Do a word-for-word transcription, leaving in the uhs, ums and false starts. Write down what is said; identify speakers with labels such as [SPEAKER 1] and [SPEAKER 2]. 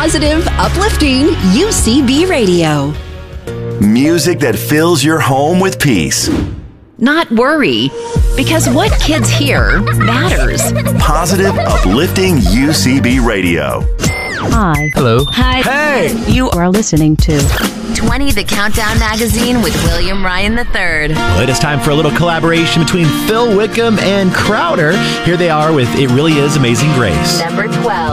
[SPEAKER 1] positive, uplifting U C B Radio.
[SPEAKER 2] Music that fills your home with peace.
[SPEAKER 1] Not worry, because what kids hear matters.
[SPEAKER 2] Positive, uplifting U C B Radio.
[SPEAKER 3] Hi.
[SPEAKER 4] Hello.
[SPEAKER 3] Hi.
[SPEAKER 4] Hey.
[SPEAKER 3] You are listening to
[SPEAKER 5] twenty The Countdown Magazine with William Ryan the third.
[SPEAKER 4] Well, it is time for a little collaboration between Phil Wickham and Crowder. Here they are with It Really Is Amazing Grace.
[SPEAKER 5] Number twelve.